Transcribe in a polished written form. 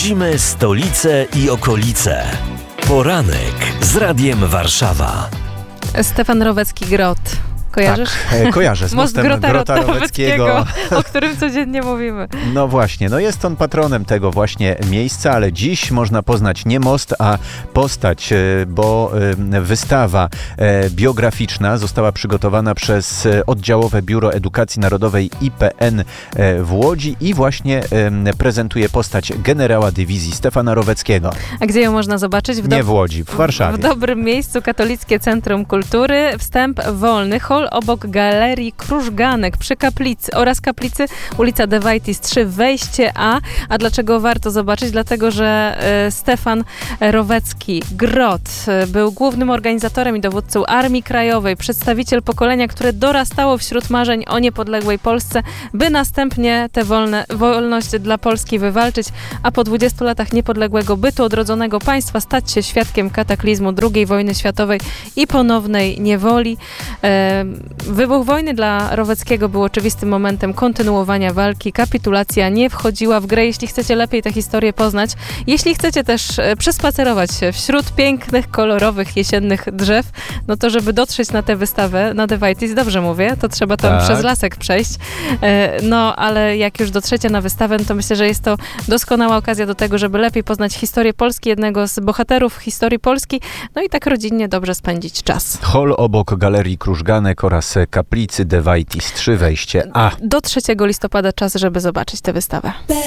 Śledzimy stolicę i okolice. Poranek z Radiem Warszawa. Stefan Rowecki-Grot. Kojarzysz? Tak, kojarzę z Most mostem Grota Roweckiego. O którym codziennie mówimy. No właśnie, jest on patronem tego właśnie miejsca, ale dziś można poznać nie most, a postać, bo wystawa biograficzna została przygotowana przez Oddziałowe Biuro Edukacji Narodowej IPN w Łodzi i właśnie prezentuje postać generała dywizji Stefana Roweckiego. A gdzie ją można zobaczyć? Nie w Łodzi, w Warszawie. W dobrym miejscu, Katolickie Centrum Kultury. Wstęp wolny, hol obok Galerii Krużganek przy kaplicy oraz kaplicy, ulica De Wajtis 3, wejście A. A dlaczego warto zobaczyć? Dlatego, że Stefan Rowecki-Grot był głównym organizatorem i dowódcą Armii Krajowej, przedstawiciel pokolenia, które dorastało wśród marzeń o niepodległej Polsce, by następnie tę wolność dla Polski wywalczyć, a po 20 latach niepodległego bytu odrodzonego państwa stać się świadkiem kataklizmu II wojny światowej i ponownej niewoli. Wybuch wojny dla Roweckiego był oczywistym momentem kontynuowania walki. Kapitulacja nie wchodziła w grę. Jeśli chcecie lepiej tę historię poznać, jeśli chcecie też przespacerować się wśród pięknych, kolorowych, jesiennych drzew, no to żeby dotrzeć na tę wystawę, na De Wajtis, dobrze mówię, to trzeba tam przez lasek przejść. No, ale jak już dotrzecie na wystawę, to myślę, że jest to doskonała okazja do tego, żeby lepiej poznać historię Polski, jednego z bohaterów historii Polski, no i tak rodzinnie dobrze spędzić czas. Hol obok Galerii Krużganek oraz kaplicy De Wajtis 3, wejście A. Do 3 listopada czas, żeby zobaczyć tę wystawę.